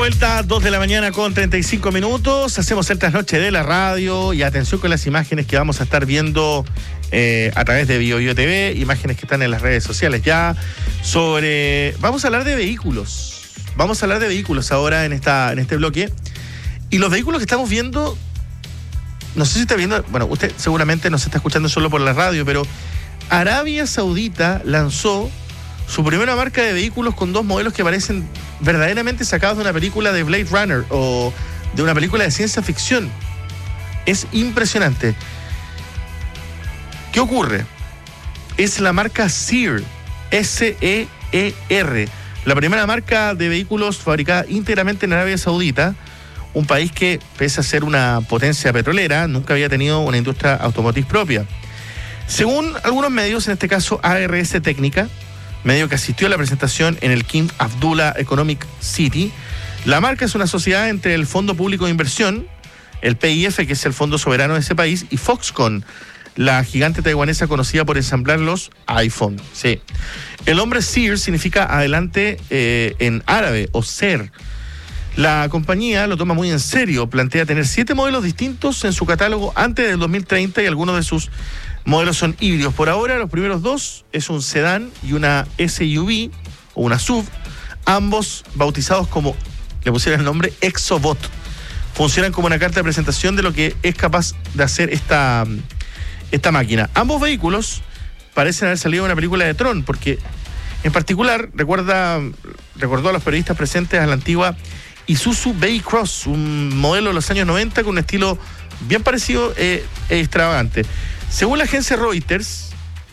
vuelta, 2 de la mañana con 35 minutos. Hacemos el trasnoche de la radio y atención con las imágenes que vamos a estar viendo a través de BioBio TV, imágenes que están en las redes sociales ya. Vamos a hablar de vehículos. Vamos a hablar de vehículos ahora en este bloque. Y los vehículos que estamos viendo, no sé si está viendo, bueno, usted seguramente nos está escuchando solo por la radio, pero Arabia Saudita lanzó su primera marca de vehículos con dos modelos que parecen verdaderamente sacados de una película de Blade Runner o de una película de ciencia ficción. Es impresionante. ¿Qué ocurre? Es la marca Seer, S-E-E-R, la primera marca de vehículos fabricada íntegramente en Arabia Saudita, un país que, pese a ser una potencia petrolera, nunca había tenido una industria automotriz propia. Según algunos medios, en este caso ARS Técnica, medio que asistió a la presentación en el King Abdullah Economic City, la marca es una sociedad entre el Fondo Público de Inversión, el PIF, que es el fondo soberano de ese país, y Foxconn, la gigante taiwanesa conocida por ensamblar los iPhone. Sí. El nombre Seer significa adelante en árabe, o ser. La compañía lo toma muy en serio, plantea tener 7 modelos distintos en su catálogo antes del 2030 y algunos de sus modelos son híbridos. Por ahora, los primeros dos es un sedán y una SUV o una SUV, ambos bautizados como, le pusieron el nombre Exobot. Funcionan como una carta de presentación de lo que es capaz de hacer esta máquina. Ambos vehículos parecen haber salido de una película de Tron, porque en particular recordó a los periodistas presentes a la antigua Isuzu Bay-Cross, un modelo de los años 90 con un estilo bien parecido e extravagante. Según la agencia Reuters,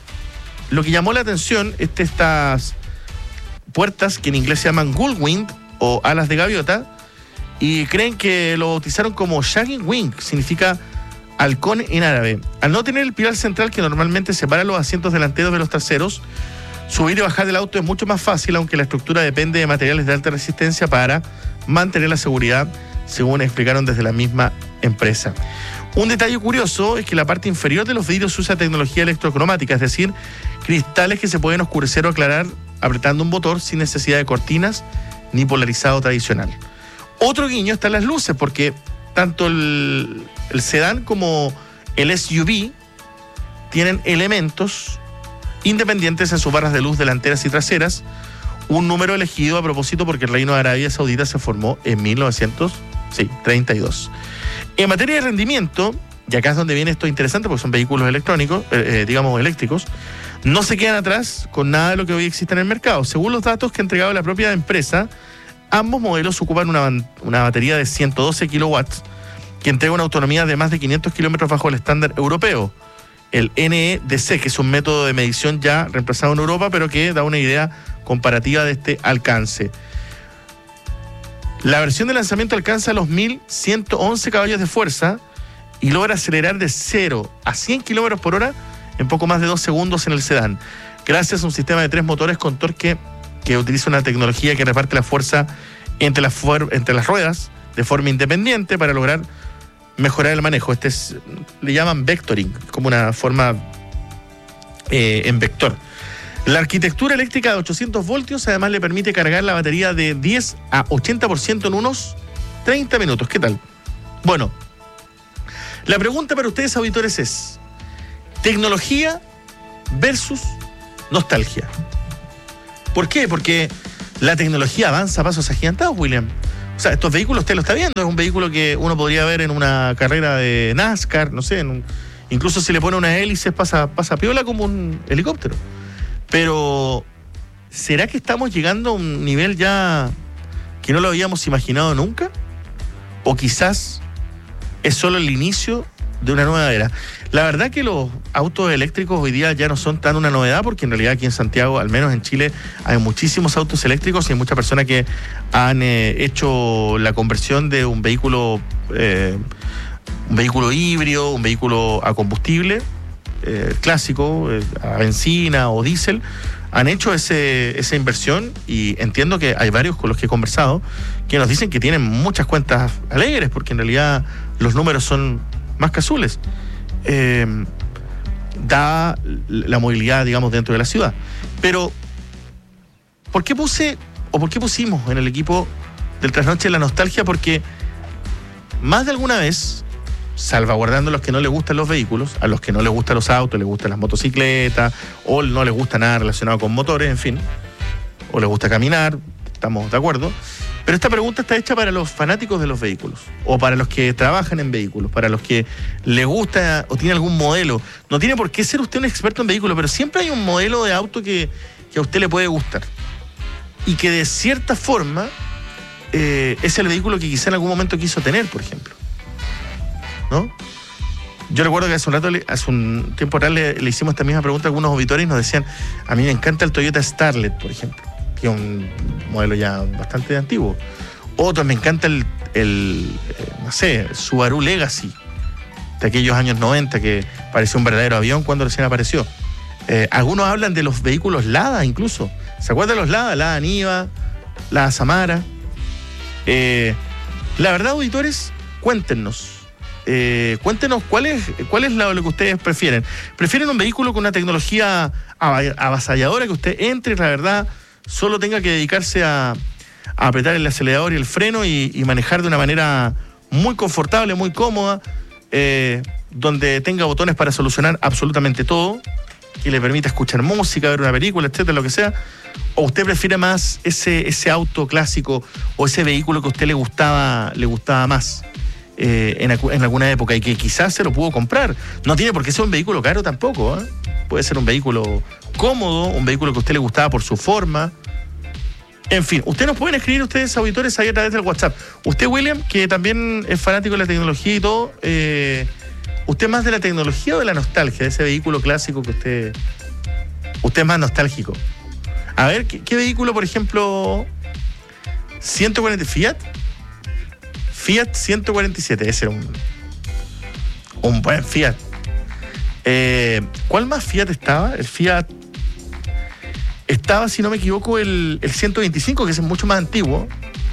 lo que llamó la atención estas puertas, que en inglés se llaman Gullwing o alas de gaviota, y creen que lo bautizaron como Shagging Wing, significa halcón en árabe. Al no tener el pilar central que normalmente separa los asientos delanteros de los traseros, subir y bajar del auto es mucho más fácil, aunque la estructura depende de materiales de alta resistencia para mantener la seguridad, según explicaron desde la misma empresa. Un detalle curioso es que la parte inferior de los vidrios usa tecnología electrocromática, es decir, cristales que se pueden oscurecer o aclarar apretando un botón sin necesidad de cortinas ni polarizado tradicional. Otro guiño está en las luces, porque tanto el sedán como el SUV tienen elementos independientes en sus barras de luz delanteras y traseras, un número elegido a propósito porque el Reino de Arabia Saudita se formó en 1932. En materia de rendimiento, y acá es donde viene esto interesante porque son vehículos electrónicos, eléctricos, no se quedan atrás con nada de lo que hoy existe en el mercado. Según los datos que ha entregado la propia empresa, ambos modelos ocupan una batería de 112 kilowatts que entrega una autonomía de más de 500 kilómetros bajo el estándar europeo, el NEDC, que es un método de medición ya reemplazado en Europa, pero que da una idea comparativa de este alcance. La versión de lanzamiento alcanza los 1.111 caballos de fuerza y logra acelerar de 0 a 100 kilómetros por hora en poco más de 2 segundos en el sedán, gracias a un sistema de 3 motores con torque que utiliza una tecnología que reparte la fuerza entre las ruedas de forma independiente para lograr mejorar el manejo. Le llaman vectoring, como una forma en vector. La arquitectura eléctrica de 800 voltios además le permite cargar la batería de 10 a 80% en unos 30 minutos. ¿Qué tal? Bueno, la pregunta para ustedes, auditores, es tecnología versus nostalgia. ¿Por qué? Porque la tecnología avanza a pasos agigantados, William. O sea, estos vehículos usted lo está viendo, es un vehículo que uno podría ver en una carrera de NASCAR, no sé, incluso si le pone unas hélices pasa piola como un helicóptero. Pero, ¿será que estamos llegando a un nivel ya que no lo habíamos imaginado nunca? ¿O quizás es solo el inicio de una nueva era? La verdad que los autos eléctricos hoy día ya no son tan una novedad, porque en realidad aquí en Santiago, al menos en Chile, hay muchísimos autos eléctricos y hay muchas personas que han hecho la conversión de un vehículo híbrido, un vehículo a combustible clásico, a benzina o diésel. Han hecho esa inversión y entiendo que hay varios con los que he conversado que nos dicen que tienen muchas cuentas alegres, porque en realidad los números son más que azules. Da la movilidad, digamos, dentro de la ciudad. Pero, ¿por qué pusimos en el equipo del trasnoche de la nostalgia, porque más de alguna vez, salvaguardando a los que no les gustan los vehículos, a los que no les gustan los autos, les gustan las motocicletas, o no les gusta nada relacionado con motores, en fin, o les gusta caminar, estamos de acuerdo. Pero esta pregunta está hecha para los fanáticos de los vehículos, o para los que trabajan en vehículos, para los que les gusta o tiene algún modelo. No tiene por qué ser usted un experto en vehículos, pero siempre hay un modelo de auto que a usted le puede gustar. Y que de cierta forma es el vehículo que quizá en algún momento quiso tener, por ejemplo, ¿no? Yo recuerdo que hace un tiempo atrás le hicimos esta misma pregunta a algunos auditores y nos decían, a mí me encanta el Toyota Starlet, por ejemplo, que es un modelo ya bastante antiguo. Otros, me encanta el Subaru Legacy, de aquellos años 90, que parecía un verdadero avión cuando recién apareció. Algunos hablan de los vehículos Lada incluso. ¿Se acuerdan de los Lada? Lada Niva, Lada Samara. La verdad, auditores, cuéntenos cuál es lo que ustedes prefieren. ¿Prefieren un vehículo con una tecnología avasalladora, que usted entre, la verdad, solo tenga que dedicarse a apretar el acelerador y el freno y manejar de una manera muy confortable, muy cómoda, donde tenga botones para solucionar absolutamente todo, que le permita escuchar música, ver una película, etcétera, lo que sea? ¿O usted prefiere más ese auto clásico o ese vehículo que a usted le gustaba más en alguna época y que quizás se lo pudo comprar? No tiene por qué ser un vehículo caro tampoco, ¿eh? Puede ser un vehículo cómodo, un vehículo que a usted le gustaba por su forma. En fin, ustedes nos pueden escribir, ustedes auditores, ahí a través del WhatsApp. Usted, William, que también es fanático de la tecnología y todo, ¿usted más de la tecnología o de la nostalgia, de ese vehículo clásico que usted es más nostálgico? A ver, ¿qué vehículo, por ejemplo, 140 Fiat 147, ese era un buen Fiat. ¿Cuál más Fiat estaba? El Fiat estaba, si no me equivoco, el 125, que ese es mucho más antiguo.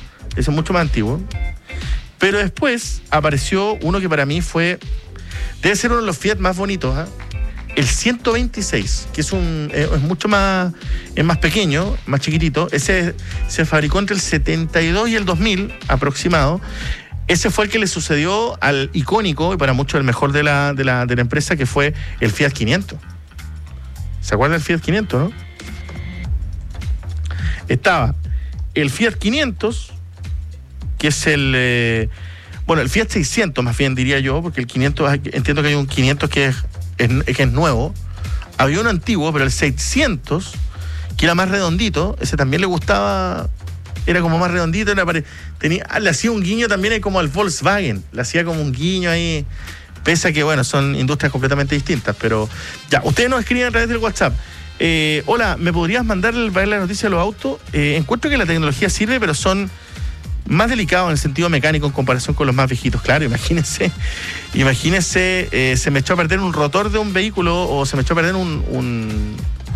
Pero después apareció uno que para mí debe ser uno de los Fiat más bonitos, ¿eh? El 126, que es mucho más, es más pequeño, más chiquitito. Ese se fabricó entre el 72 y el 2000 aproximado. Ese fue el que le sucedió al icónico, y para muchos el mejor de la empresa, que fue el Fiat 500. ¿Se acuerdan del Fiat 500, no? Estaba el Fiat 500, que es el Fiat 600, más bien diría yo, porque el 500, entiendo que hay un 500 que es nuevo. Había uno antiguo, pero el 600, que era más redondito, ese también le gustaba, era como más redondito, le hacía un guiño también ahí como al Volkswagen, le hacía como un guiño ahí, pese a que, bueno, son industrias completamente distintas, pero ya, ustedes nos escriben a través del WhatsApp. Hola, ¿me podrías mandar la noticia de los autos? Encuentro que la tecnología sirve, pero son más delicados en el sentido mecánico en comparación con los más viejitos. Claro, imagínense, se me echó a perder un rotor de un vehículo, o se me echó a perder un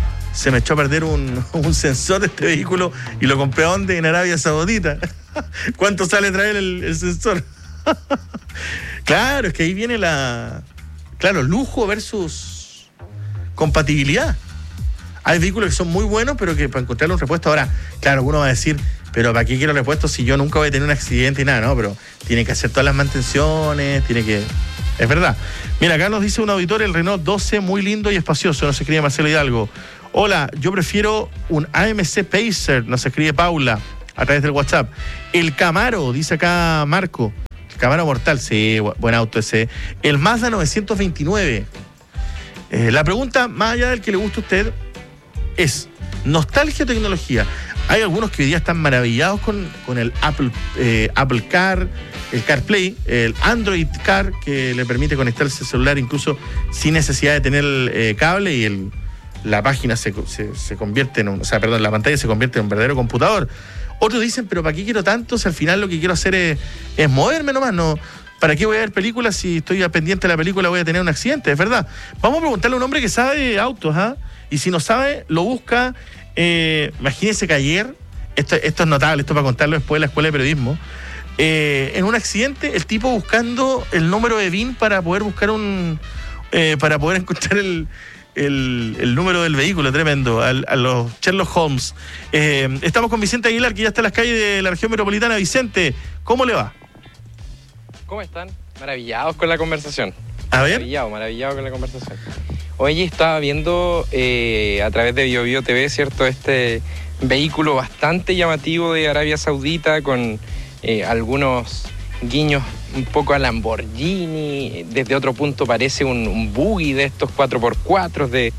sensor de este vehículo, y lo compré ¿a dónde? En Arabia Saudita. ¿Cuánto sale traer el sensor? Claro, es que ahí viene lujo versus compatibilidad. Hay vehículos que son muy buenos, pero que para encontrarle un repuesto, ahora, claro, uno va a decir, pero ¿para qué quiero repuestos si yo nunca voy a tener un accidente y nada? No, pero tiene que hacer todas las mantenciones, es verdad. Mira, acá nos dice un auditor, el Renault 12, muy lindo y espacioso, nos escribe Marcelo Hidalgo. Hola, yo prefiero un AMC Pacer, nos escribe Paula a través del WhatsApp. El Camaro, dice acá Marco. El Camaro mortal, sí, buen auto ese. El Mazda 929. La pregunta, más allá del que le guste a usted, es nostalgia o tecnología. Hay algunos que hoy día están maravillados con el Apple Car, el CarPlay, el Android Car, que le permite conectarse al celular incluso sin necesidad de tener cable, y la página se convierte la pantalla se convierte en un verdadero computador. Otros dicen, pero ¿para qué quiero tanto si al final lo que quiero hacer es moverme nomás? No, ¿para qué voy a ver películas si estoy pendiente de la película voy a tener un accidente? Es verdad. Vamos a preguntarle a un hombre que sabe de autos, ¿ah? Y si no sabe, lo busca. Imagínense que ayer, esto es notable, esto para contarlo después de la escuela de periodismo, en un accidente, el tipo buscando el número de VIN para poder buscar para poder encontrar el número del vehículo, tremendo, a los Sherlock Holmes. Estamos con Vicente Aguilar, que ya está en las calles de la región metropolitana. Vicente, ¿cómo le va? ¿Cómo están? Maravillados con la conversación. A ver. Maravillado con la conversación. Oye, estaba viendo a través de BioBio TV, ¿cierto? Este vehículo bastante llamativo de Arabia Saudita con algunos guiños un poco a Lamborghini. Desde otro punto parece un buggy de estos 4x4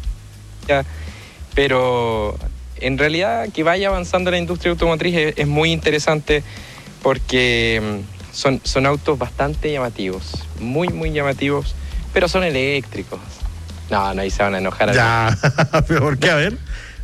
pero en realidad que vaya avanzando la industria automotriz es muy interesante porque son autos bastante llamativos, muy llamativos, pero son eléctricos. No, ahí se van a enojar. Ya, ¿pero por qué? A ver.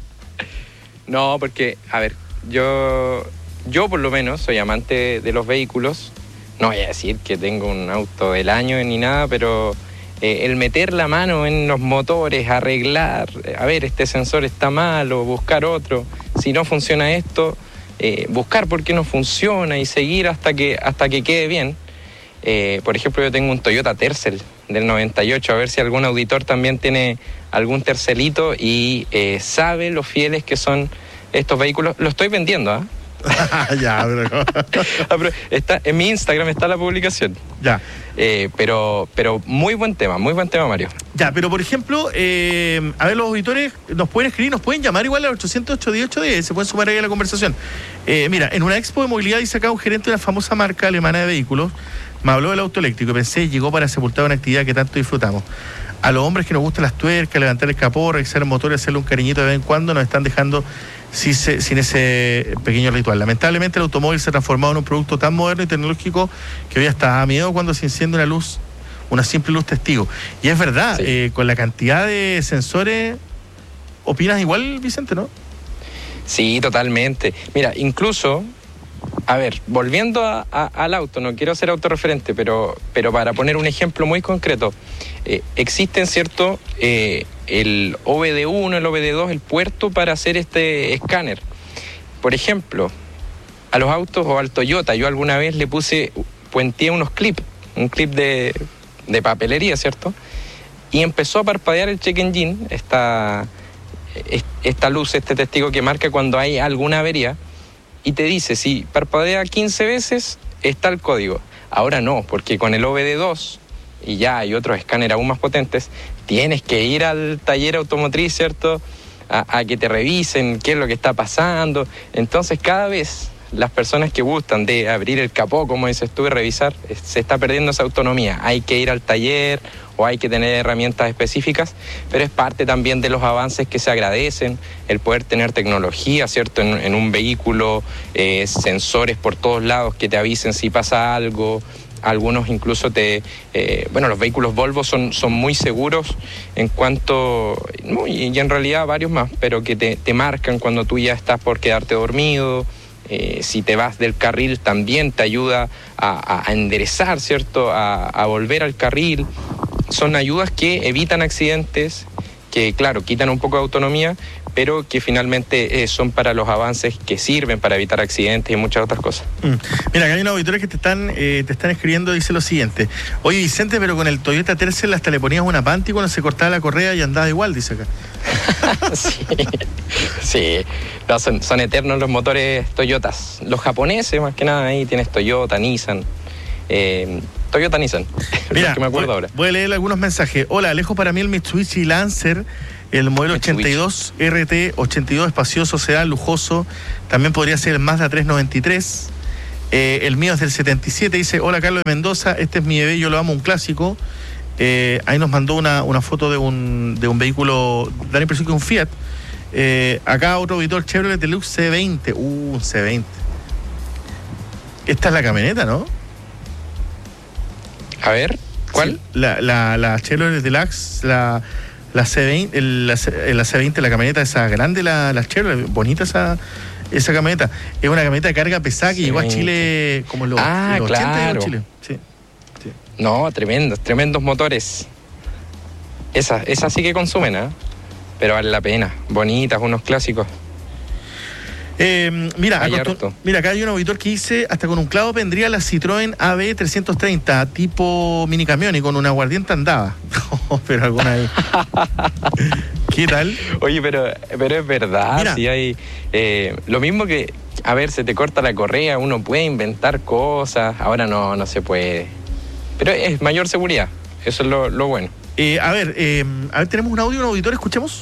No, porque, a ver, yo por lo menos soy amante de los vehículos. No voy a decir que tengo un auto del año ni nada, pero el meter la mano en los motores, arreglar, a ver, este sensor está mal o buscar otro, si no funciona esto, buscar por qué no funciona y seguir hasta que quede bien. Por ejemplo, yo tengo un Toyota Tercel del 98, a ver si algún auditor también tiene algún Tercelito y sabe lo fieles que son estos vehículos. Lo estoy vendiendo, ¿ah? Ya, pero está, en mi Instagram está la publicación. Ya. Pero muy buen tema, Mario. Ya, pero por ejemplo, a ver, los auditores nos pueden escribir, nos pueden llamar igual al 800-810, se pueden sumar ahí a la conversación. Mira, en una expo de movilidad dice acá un gerente de una famosa marca alemana de vehículos, me habló del auto eléctrico y pensé, llegó para sepultar una actividad que tanto disfrutamos. A los hombres que nos gustan las tuercas, levantar el capó, revisar el motor y hacerle un cariñito de vez en cuando, nos están dejando sin ese pequeño ritual. Lamentablemente el automóvil se ha transformado en un producto tan moderno y tecnológico que hoy hasta da miedo cuando se enciende una simple luz testigo. Y es verdad, sí. Con la cantidad de sensores, ¿opinas igual, Vicente, no? Sí, totalmente. Mira, incluso, a ver, volviendo al auto, no quiero ser autorreferente, pero para poner un ejemplo muy concreto, existen, ¿cierto?, el OBD1, el OBD2, el puerto para hacer este escáner. Por ejemplo, a los autos o al Toyota, yo alguna vez le puenteé un clip de papelería, ¿cierto? Y empezó a parpadear el check engine, esta luz, este testigo que marca cuando hay alguna avería, y te dice, si parpadea 15 veces, está el código. Ahora no, porque con el OBD2, y ya hay otros escáneres aún más potentes, tienes que ir al taller automotriz, ¿cierto?, a que te revisen qué es lo que está pasando. Entonces, cada vez las personas que gustan de abrir el capó, como dices tú, y revisar, se está perdiendo esa autonomía. Hay que ir al taller o hay que tener herramientas específicas, pero es parte también de los avances que se agradecen, el poder tener tecnología, ¿cierto?, en un vehículo, sensores por todos lados que te avisen si pasa algo. Algunos incluso los vehículos Volvo son muy seguros en cuanto, no, y en realidad varios más, pero que te marcan cuando tú ya estás por quedarte dormido. Si te vas del carril también te ayuda a enderezar, ¿cierto?, a volver al carril. Son ayudas que evitan accidentes, que claro, quitan un poco de autonomía, pero que finalmente son para los avances que sirven para evitar accidentes y muchas otras cosas. Mira, acá hay una auditora que te están escribiendo, dice lo siguiente: oye, Vicente, pero con el Toyota Tercel hasta le ponías una panty cuando se cortaba la correa y andaba igual, dice acá. Sí. No, son eternos los motores Toyotas. Los japoneses, más que nada, ahí tienes Toyota, Nissan. Toyota, Nissan. Mira, que me acuerdo ahora. Voy a leer algunos mensajes. Hola, lejos para mí el Mitsubishi Lancer, el modelo 82 RT, 82 espacioso, sedán, lujoso. También podría ser el Mazda 393. El mío es del 77. Dice, hola, Carlos de Mendoza, este es mi bebé, yo lo amo, un clásico. Ahí nos mandó una foto de un vehículo, da la impresión que es un Fiat. Acá otro auditor, Chevrolet Deluxe C20. Un C20. Esta es la camioneta, ¿no? A ver, ¿cuál? Sí, la Chevrolet Deluxe, la C20, la C20, la camioneta esa grande, la Chevrolet, bonita esa camioneta. Es una camioneta de carga pesada que llegó a Chile como en los 80 claro. llegó a Chile. Sí. No, tremendos motores. Esas sí que consumen, ¿eh? Pero vale la pena. Bonitas, unos clásicos. Mira, acá hay un auditor que dice, hasta con un clavo vendría la Citroën AB 330, tipo minicamión y con un aguardiente andaba. Pero alguna ahí. ¿Qué tal? Oye, pero es verdad, mira, si hay... lo mismo que, a ver, se te corta la correa, uno puede inventar cosas, ahora no se puede. Pero es mayor seguridad, eso es lo bueno. A ver, tenemos un audio, un auditor, escuchemos.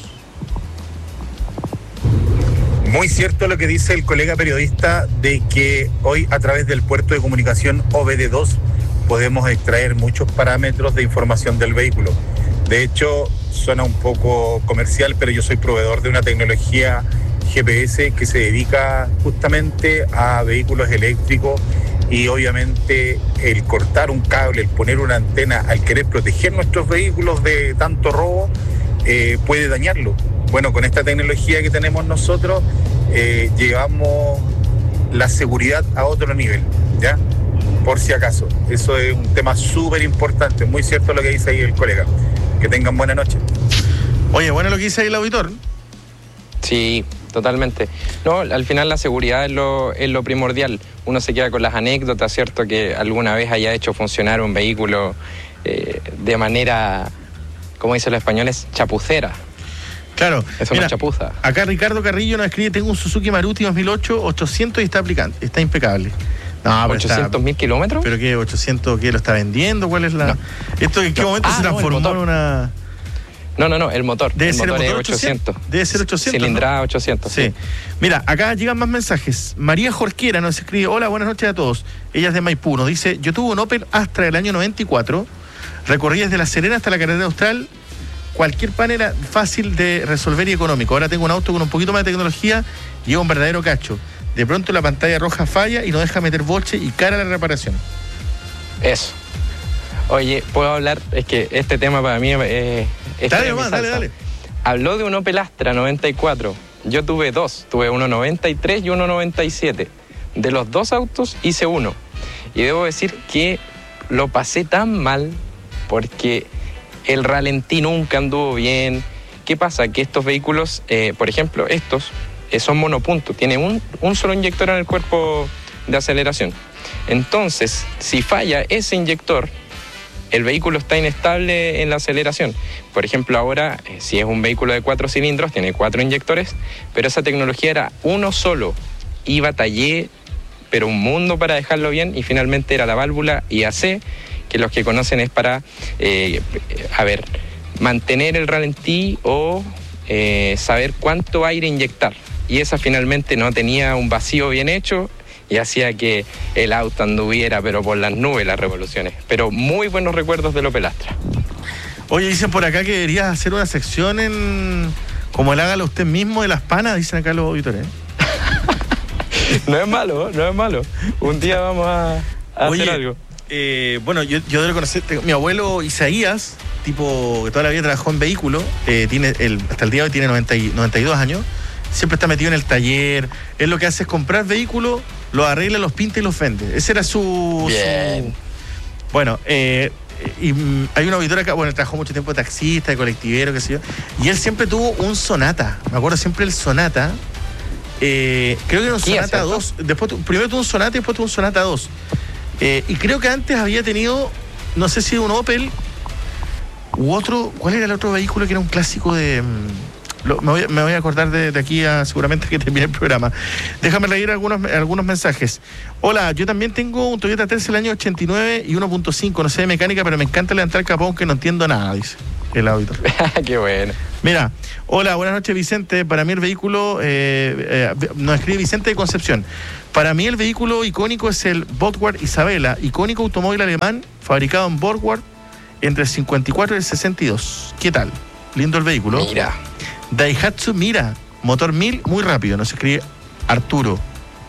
Muy cierto lo que dice el colega periodista de que hoy a través del puerto de comunicación OBD2 podemos extraer muchos parámetros de información del vehículo. De hecho, suena un poco comercial, pero yo soy proveedor de una tecnología GPS que se dedica justamente a vehículos eléctricos y obviamente el cortar un cable, el poner una antena, al querer proteger nuestros vehículos de tanto robo, puede dañarlo. Bueno, con esta tecnología que tenemos nosotros, llevamos la seguridad a otro nivel, ¿ya? Por si acaso. Eso es un tema súper importante, muy cierto lo que dice ahí el colega. Que tengan buena noche. Oye, bueno lo que dice ahí el auditor. Sí, totalmente. No, al final la seguridad es lo primordial. Uno se queda con las anécdotas, ¿cierto? Que alguna vez haya hecho funcionar un vehículo de manera, como dicen los españoles, chapucera. Claro. Es una chapuza. Acá Ricardo Carrillo nos escribe, tengo un Suzuki Maruti 2008, 800 y está impecable. No, ¿800.000 kilómetros? ¿Pero qué? ¿800 qué lo está vendiendo? ¿Cuál es la...? No. ¿Esto en qué momento se transformó en una...? No, el motor. Debe el ser motor el motor es 800. Debe ser 800, cilindrada, ¿no? 800, sí. Mira, acá llegan más mensajes. María Jorquera nos escribe, hola, buenas noches a todos. Ella es de Maipú, nos dice, yo tuve un Opel Astra del año 94, recorrí desde La Serena hasta la carretera austral, cualquier pan era fácil de resolver y económico. Ahora tengo un auto con un poquito más de tecnología y es un verdadero cacho. De pronto la pantalla roja falla y no deja meter boche y cara a la reparación. Eso. Oye, ¿puedo hablar? Es que este tema para mí es... Dale. Habló de un Opel Astra 94. Yo tuve dos. Tuve uno 93 y uno 97. De los dos autos hice uno. Y debo decir que lo pasé tan mal porque el ralentí nunca anduvo bien. ¿Qué pasa? Que estos vehículos, por ejemplo, estos son monopunto. Tienen un solo inyector en el cuerpo de aceleración. Entonces, si falla ese inyector, el vehículo está inestable en la aceleración. Por ejemplo, ahora, si es un vehículo de 4 cilindros, tiene 4 inyectores, pero esa tecnología era uno solo. Y batallé, pero un mundo para dejarlo bien, y finalmente era la válvula IAC, que los que conocen es para, mantener el ralentí o saber cuánto aire inyectar. Y esa finalmente no tenía un vacío bien hecho, y hacía que el auto anduviera, pero por las nubes, las revoluciones. Pero muy buenos recuerdos del Opel Astra. Oye, dicen por acá que deberías hacer una sección en... como el hágalo usted mismo de las panas, dicen acá los auditores. No es malo. Un día vamos a hacer algo. Bueno, yo debo conocer, mi abuelo Isaías, tipo que toda la vida trabajó en vehículo, hasta el día de hoy tiene 92 años, siempre está metido en el taller. Él lo que hace es comprar vehículos, los arregla, los pinta y los vende. Ese era su... Bueno, y hay un auditor acá, bueno, él trabajó mucho tiempo de taxista, de colectivero, qué sé yo, y él siempre tuvo un Sonata, me acuerdo siempre el Sonata, creo que era un Sonata 2, primero tuvo un Sonata y después tuvo un Sonata 2, y creo que antes había tenido, no sé si un Opel u otro, ¿cuál era el otro vehículo que era un clásico de... Me voy a acordar de aquí a seguramente que termine el programa. Déjame leer algunos mensajes. Hola, yo también tengo un Toyota Tercel del año 89 y 1.5, no sé de mecánica, pero me encanta levantar el capón que no entiendo nada, dice el auditor. Qué bueno. Mira, hola, buenas noches Vicente. Para mí el vehículo, nos escribe Vicente de Concepción. Para mí el vehículo icónico es el Borgward Isabela, icónico automóvil alemán fabricado en Borgward entre el 54 y el 62. ¿Qué tal? Lindo el vehículo. Mira. Daihatsu Mira, motor 1000, muy rápido, nos escribe Arturo.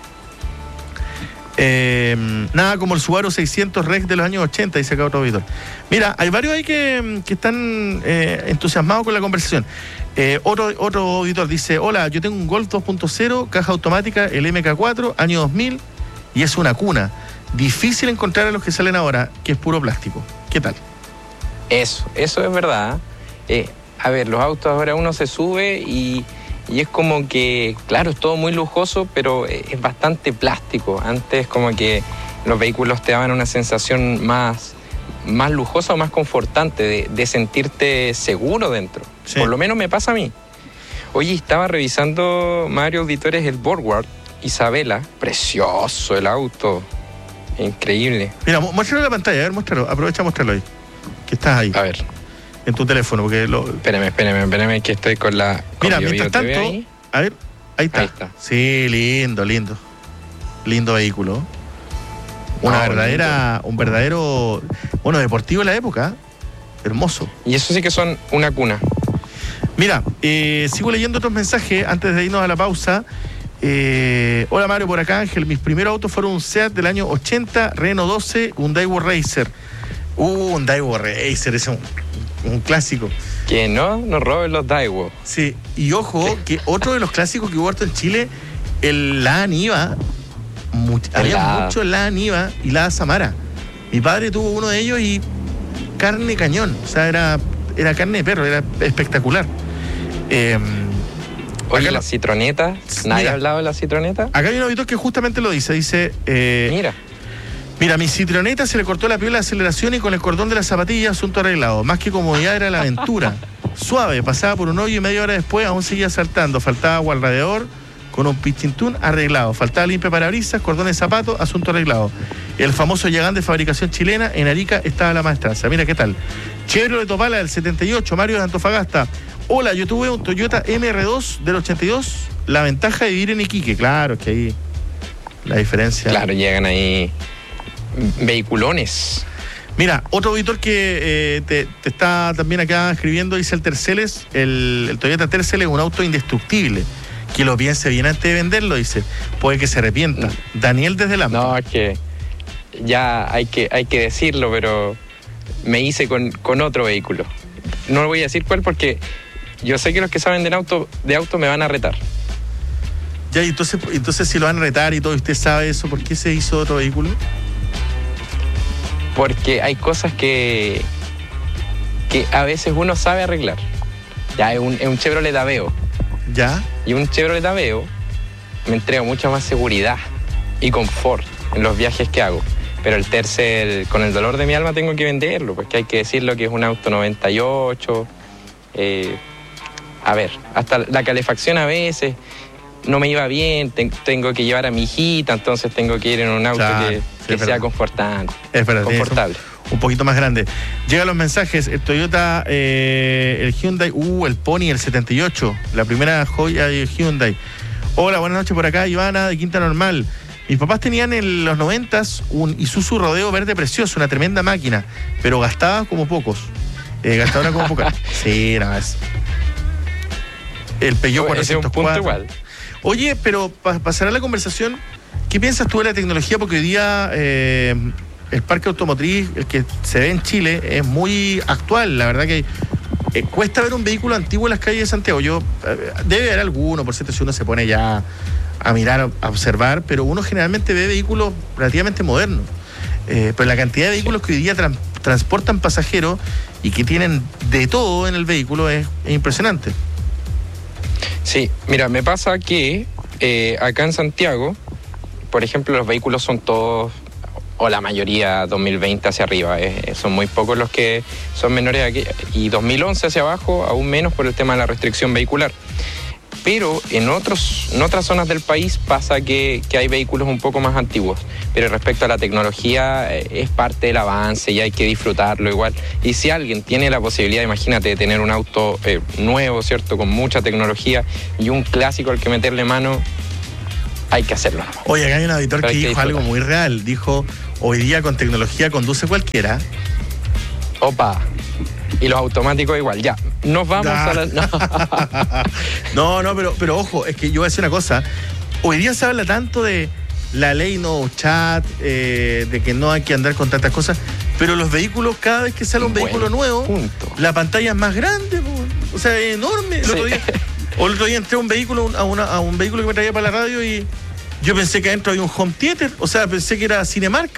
Nada como el Subaru 600 Rex de los años 80, dice acá otro auditor. Mira, hay varios ahí que están entusiasmados con la conversación. Otro auditor dice, hola, yo tengo un Golf 2.0, caja automática, el MK4, año 2000, y es una cuna. Difícil encontrar a los que salen ahora, que es puro plástico. ¿Qué tal? Eso es verdad. A ver, los autos ahora uno se sube y y es como que, claro, es todo muy lujoso, pero es bastante plástico. Antes como que los vehículos te daban una sensación más lujosa o más confortante de sentirte seguro dentro. Sí. Por lo menos me pasa a mí. Oye, estaba revisando, Mario, auditores, el Borgward Isabela. Precioso el auto. Increíble. Mira, muéstralo en la pantalla, a ver, muéstralo. Aprovecha a mostrarlo ahí. Que estás ahí. A ver. En tu teléfono, porque Espérame, que estoy con la... Mira, mientras tanto, ahí. a ver, ahí está. Ahí está. Sí, lindo. Lindo vehículo. Un verdadero, bueno, deportivo de la época. Hermoso. Y eso sí que son una cuna. Mira, sigo leyendo otros mensajes antes de irnos a la pausa. Hola Mario, por acá Ángel. Mis primeros autos fueron un Seat del año 80, Renault 12, un Daewoo Racer. Un Daewoo Racer, ese es un clásico. Que no nos roben los Daewoo. Sí, y ojo, que otro de los clásicos que hubo harto en Chile, el La Niva. Había mucho La Niva y La Samara. Mi padre tuvo uno de ellos y carne cañón. O sea, era carne de perro, era espectacular. Oye, la citroneta. ¿Nadie ha hablado de la citroneta? Acá hay un auditor que justamente lo dice. Dice... Mira, mi citroneta se le cortó la piola de aceleración y con el cordón de la zapatilla, asunto arreglado. Más que comodidad era la aventura. Suave, pasaba por un hoyo y media hora después aún seguía saltando. Faltaba agua al radiador, con un pichintún arreglado. Faltaba limpia parabrisas, cordón de zapato, asunto arreglado. El famoso Yagán de fabricación chilena, en Arica estaba la maestranza. Mira qué tal. Chevrolet Opala del 78, Mario de Antofagasta. Hola, yo tuve un Toyota MR2 del 82. La ventaja de vivir en Iquique, claro, es que ahí la diferencia. Claro, llegan ahí vehiculones. Mira, otro auditor que te está también acá escribiendo, dice el Terceles, el Toyota Tercel es un auto indestructible. Que lo piense bien antes de venderlo, dice. Puede que se arrepienta. Daniel desde Lampa. No, es que ya hay que decirlo, pero me hice con otro vehículo. No voy a decir cuál porque yo sé que los que saben de auto me van a retar. Ya, y entonces si lo van a retar y todo, usted sabe eso, ¿por qué se hizo otro vehículo? Porque hay cosas que a veces uno sabe arreglar. Ya, es un Chevrolet Aveo. ¿Ya? Y un Chevrolet Aveo me entrega mucha más seguridad y confort en los viajes que hago. Pero el Tercel, con el dolor de mi alma, tengo que venderlo, porque hay que decirlo que es un auto 98. A ver, hasta la calefacción a veces no me iba bien, tengo que llevar a mi hijita, entonces tengo que ir en un auto que sea confortable. Es verdad, confortable. Un poquito más grande. Llegan los mensajes, el Toyota, el Hyundai, el Pony, el 78, la primera joya de Hyundai. Hola, buenas noches por acá, Ivana de Quinta Normal. Mis papás tenían en los 90s un Isuzu Rodeo verde precioso, una tremenda máquina, pero gastaba como pocos. Gastaba como pocas. Sí, nada más. El Peugeot 404. Igual. Oye, pero para pasar a la conversación, ¿qué piensas tú de la tecnología? Porque hoy día el parque automotriz, el que se ve en Chile, es muy actual. La verdad que cuesta ver un vehículo antiguo en las calles de Santiago. Debe haber alguno, por cierto, si uno se pone ya a mirar, a observar, pero uno generalmente ve vehículos relativamente modernos. Pero la cantidad de vehículos que hoy día transportan pasajeros y que tienen de todo en el vehículo es impresionante. Sí, mira, me pasa que acá en Santiago, por ejemplo, los vehículos son todos, o la mayoría, 2020 hacia arriba. Son muy pocos los que son menores de aquí, y 2011 hacia abajo, aún menos por el tema de la restricción vehicular. Pero en otras zonas del país pasa que hay vehículos un poco más antiguos. Pero respecto a la tecnología, es parte del avance y hay que disfrutarlo igual. Y si alguien tiene la posibilidad, imagínate, de tener un auto nuevo, ¿cierto?, con mucha tecnología y un clásico al que meterle mano, hay que hacerlo. Oye, acá hay un auditor que dijo algo muy real. Dijo, hoy día con tecnología conduce cualquiera. Opa. Y los automáticos igual, ya. Nos vamos a la... No, pero ojo, es que yo voy a decir una cosa. Hoy día se habla tanto de la ley no chat, de que no hay que andar con tantas cosas, pero los vehículos, cada vez que sale un vehículo nuevo, la pantalla es más grande, o sea, es enorme. El otro día entré a un vehículo, a un vehículo que me traía para la radio y yo pensé que adentro había un home theater, o sea, pensé que era Cinemark,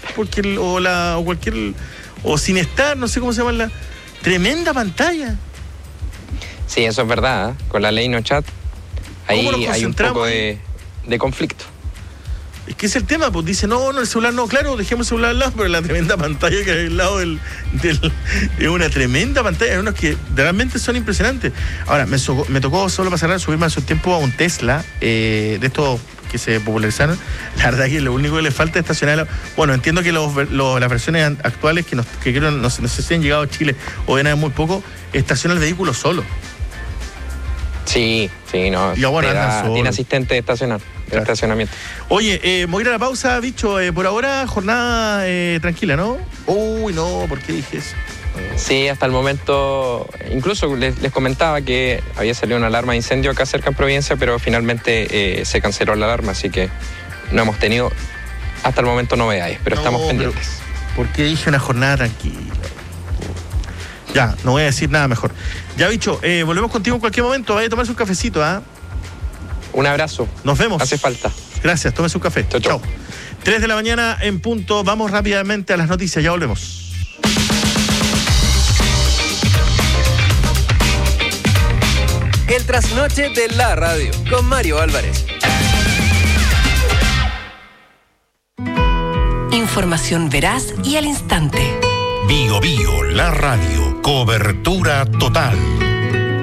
o Cinestar, no sé cómo se llama la... Tremenda pantalla. Sí, eso es verdad, ¿eh? Con la ley no chat ahí ¿Cómo nos hay un poco concentramos? de conflicto. Es que es el tema, pues dice, no, el celular no, claro, dejemos el celular al lado, pero la tremenda pantalla que hay al lado es una tremenda pantalla, hay unos que realmente son impresionantes. Ahora, me tocó solo para cerrar, subirme hace un tiempo a un Tesla, de estos que se popularizaron. La verdad que lo único que le falta es estacionar. Bueno, entiendo que las versiones actuales que creo no sé si han llegado a Chile o ven muy poco, estaciona el vehículo solo. Sí, no. Y bueno, tiene asistente de estacionamiento. Oye, voy a ir a la pausa, bicho. Por ahora, jornada tranquila, ¿no? Uy, no, ¿por qué dije eso? Sí, hasta el momento, incluso les comentaba que había salido una alarma de incendio acá cerca en Providencia, pero finalmente se canceló la alarma, así que no hemos tenido hasta el momento novedades, pero estamos pendientes. ¿Por qué dije una jornada tranquila? Ya, no voy a decir nada mejor. Ya, bicho, volvemos contigo en cualquier momento. Vaya a tomarse un cafecito, ¿ah? Un abrazo. Nos vemos. Hace falta. Gracias, tómese un café. Chau. 3 de la mañana en punto. Vamos rápidamente a las noticias, ya volvemos. El trasnoche de la radio con Mario Álvarez. Información veraz y al instante. Bio, la radio. Cobertura total.